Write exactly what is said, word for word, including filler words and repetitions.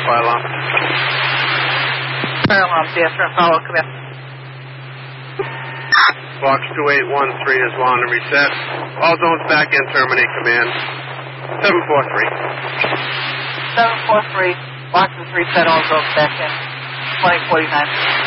fire alarm. Fire alarm, yes, sir. Follow, come in. Box two eight one three is on and reset. All zones back in, terminate command. seven four three. seven four three, box is reset, all zones back in. twenty forty-nine.